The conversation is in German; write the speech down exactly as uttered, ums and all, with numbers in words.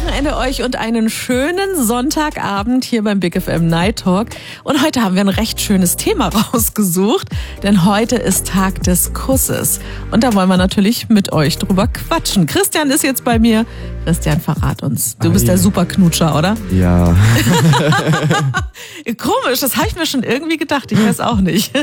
Wochenende euch und einen schönen Sonntagabend hier beim Big F M Night Talk. Und heute haben wir ein recht schönes Thema rausgesucht, denn heute ist Tag des Kusses. Und da wollen wir natürlich mit euch drüber quatschen. Christian ist jetzt bei mir. Christian, verrat uns. Du bist der Superknutscher, oder? Ja. Komisch, das habe ich mir schon irgendwie gedacht. Ich weiß auch nicht.